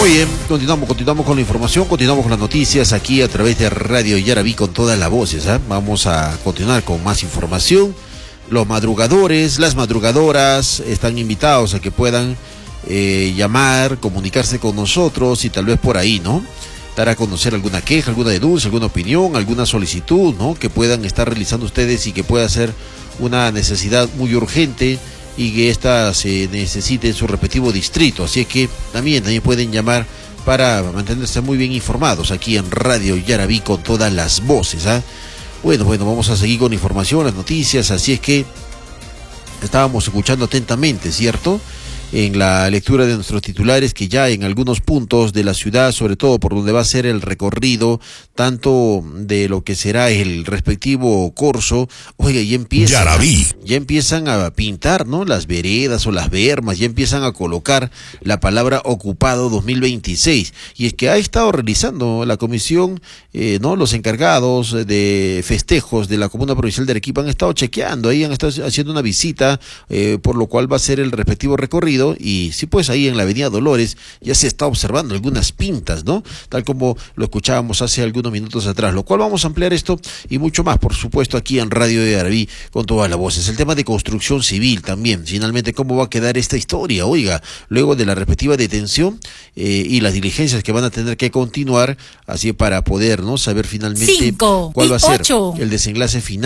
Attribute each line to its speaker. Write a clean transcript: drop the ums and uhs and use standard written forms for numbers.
Speaker 1: Muy bien, continuamos con la información, continuamos con las noticias aquí a través de Radio Yarabí con todas las voces. Vamos a continuar con más información. Los madrugadores, las madrugadoras están invitados a que puedan llamar, comunicarse con nosotros y tal vez por ahí, ¿no? Dar a conocer alguna queja, alguna denuncia, alguna opinión, alguna solicitud, ¿no? Que puedan estar realizando ustedes y que pueda ser una necesidad muy urgente y que ésta se necesite en su respectivo distrito. Así es que también pueden llamar para mantenerse muy bien informados aquí en Radio Yarabí con todas las voces. Bueno, vamos a seguir con información, las noticias, así es que estábamos escuchando atentamente, ¿cierto?, en la lectura de nuestros titulares, que ya en algunos puntos de la ciudad, sobre todo por donde va a ser el recorrido, tanto de lo que será el respectivo corso, oiga, ya empiezan a pintar, ¿no?, las veredas o las bermas, ya empiezan a colocar la palabra ocupado 2026, y es que ha estado realizando la comisión, ¿no?, los encargados de festejos de la Comuna Provincial de Arequipa han estado chequeando, ahí han estado haciendo una visita, por lo cual va a ser el respectivo recorrido. Y sí, pues ahí en la avenida Dolores ya se está observando algunas pintas, ¿no? Tal como lo escuchábamos hace algunos minutos atrás, lo cual vamos a ampliar esto y mucho más, por supuesto, aquí en Radio Yarabí con todas las voces. El tema de construcción civil también, finalmente, ¿cómo va a quedar esta historia? Oiga, luego de la respectiva detención y las diligencias que van a tener que continuar, así para poder, ¿no?, saber finalmente cuál va a ser el desenlace final.